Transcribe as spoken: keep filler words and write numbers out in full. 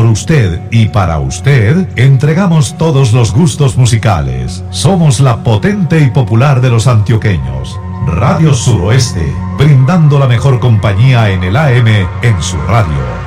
usted y para usted, entregamos todos los gustos musicales. Somos la potente y popular de los antioqueños. Radio Suroeste, brindando la mejor compañía en el A M en su radio.